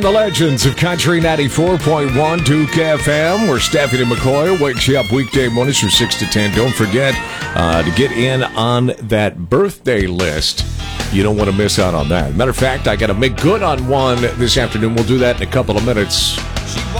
The legends of Country 94.1 Duke FM, where Stephanie McCoy wakes you up weekday mornings from 6 to 10. Don't forget to get in on that birthday list. You don't want to miss out on that. Matter of fact, I got to make good on one this afternoon. We'll do that in a couple of minutes.